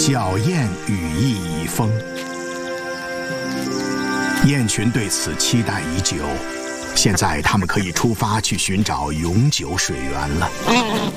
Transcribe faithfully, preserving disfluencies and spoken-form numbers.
小雁羽翼已丰。雁群对此期待已久，现在它们可以出发去寻找永久水源了。